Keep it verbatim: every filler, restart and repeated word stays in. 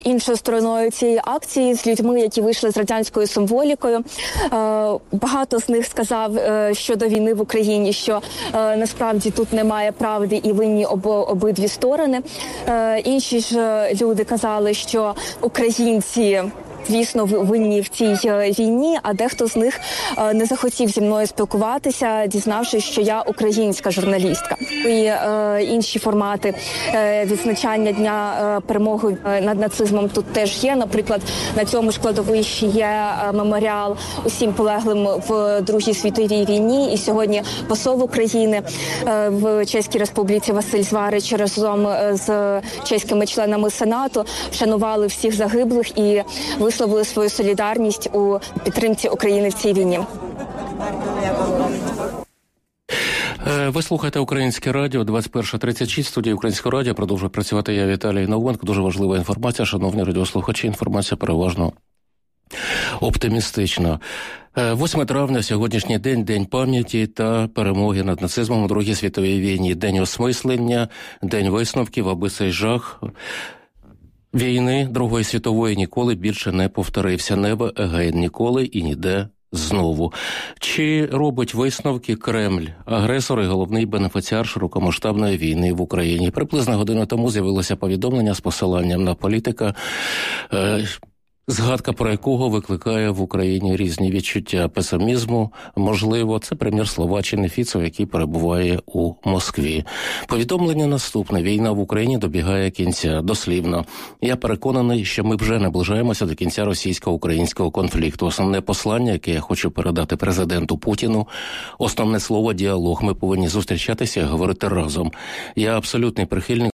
Іншою стороною цієї акції з людьми, які вийшли з радянською символікою, багато з них сказав щодо війни в Україні, що насправді тут немає правди і винні об, обидві сторони. Інші ж люди казали, що українці, звісно, винні в цій війні, а дехто з них не захотів зі мною спілкуватися, дізнавшись, що я українська журналістка. І е, інші формати е, відзначання Дня е, перемоги над нацизмом тут теж є. Наприклад, на цьому ж кладовищі є меморіал усім полеглим в Другій світовій війні. І сьогодні посол України е, в Чеській Республіці Василь Зварич разом з чеськими членами Сенату вшанували всіх загиблих і висловили свою солідарність у підтримці України в цій війні. Ви слухаєте Українське радіо, двадцять перша тридцять шість, в студії Українського радіо. Продовжує працювати я, Віталій Науменко. Дуже важлива інформація, шановні радіослухачі. Інформація переважно оптимістична. восьме травня, сьогоднішній день, День пам'яті та перемоги над нацизмом у Другій світовій війні. День осмислення, день висновків, аби цей жах війни Другої світової ніколи більше не повторився. Небо егейн ніколи і ніде знову. Чи робить висновки Кремль, агресор і головний бенефіціар широкомасштабної війни в Україні? Приблизно годину тому з'явилося повідомлення з посиланням на політика, е- згадка про якого викликає в Україні різні відчуття песимізму. Можливо, це прем'єр Словаччини Фіцо, який перебуває у Москві. Повідомлення наступне. Війна в Україні добігає кінця. Дослівно. Я переконаний, що ми вже наближаємося до кінця російсько-українського конфлікту. Основне послання, яке я хочу передати президенту Путіну, основне слово – діалог. Ми повинні зустрічатися і говорити разом. Я абсолютний прихильник